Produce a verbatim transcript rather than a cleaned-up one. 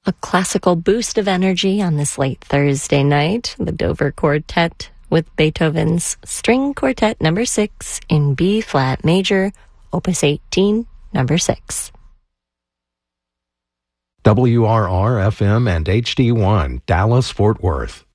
A classical boost of energy on this late Thursday night. The Dover Quartet with Beethoven's String Quartet number six in B-flat major, opus eighteen, number six. W R R F M and H D one, Dallas, Fort Worth.